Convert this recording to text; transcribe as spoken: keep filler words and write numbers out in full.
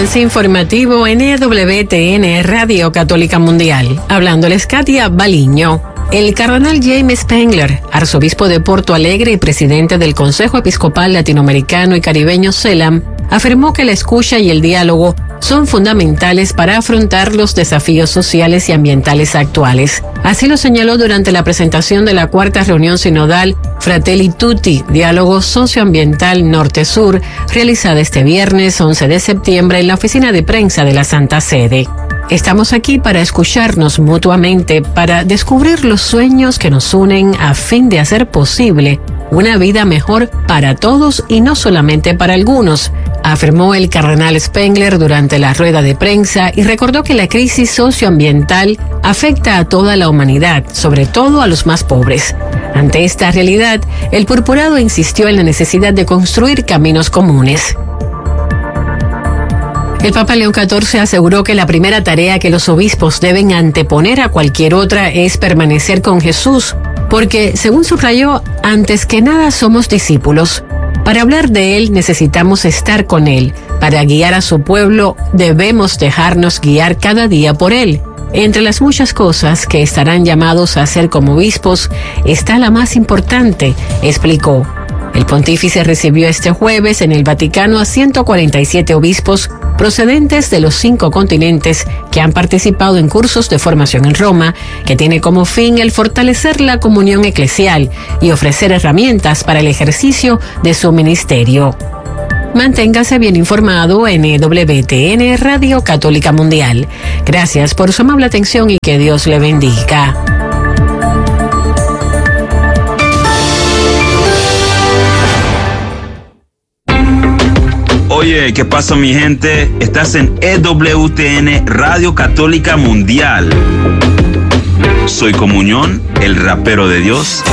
Avance informativo en E W T N Radio Católica Mundial. Hablándoles Katia Baliño. El cardenal James Spengler, arzobispo de Porto Alegre y presidente del Consejo Episcopal Latinoamericano y Caribeño CELAM, afirmó que la escucha y el diálogo son fundamentales para afrontar los desafíos sociales y ambientales actuales. Así lo señaló durante la presentación de la cuarta reunión sinodal Fratelli Tutti, Diálogo Socioambiental Norte-Sur, realizada este viernes once de septiembre en la oficina de prensa de la Santa Sede. Estamos aquí para escucharnos mutuamente, para descubrir los sueños que nos unen a fin de hacer posible una vida mejor para todos y no solamente para algunos, afirmó el cardenal Spengler durante la rueda de prensa y recordó que la crisis socioambiental afecta a toda la humanidad, sobre todo a los más pobres. Ante esta realidad, el purpurado insistió en la necesidad de construir caminos comunes. El Papa León catorce aseguró que la primera tarea que los obispos deben anteponer a cualquier otra es permanecer con Jesús, porque, según subrayó, antes que nada somos discípulos. Para hablar de Él necesitamos estar con Él. Para guiar a su pueblo debemos dejarnos guiar cada día por Él. Entre las muchas cosas que estarán llamados a hacer como obispos está la más importante, explicó. El pontífice recibió este jueves en el Vaticano a ciento cuarenta y siete obispos procedentes de los cinco continentes que han participado en cursos de formación en Roma, que tiene como fin el fortalecer la comunión eclesial y ofrecer herramientas para el ejercicio de su ministerio. Manténgase bien informado en E W T N Radio Católica Mundial. Gracias por su amable atención y que Dios le bendiga. Oye, ¿qué pasa, mi gente? Estás en E W T N Radio Católica Mundial. Soy Comunión, el rapero de Dios.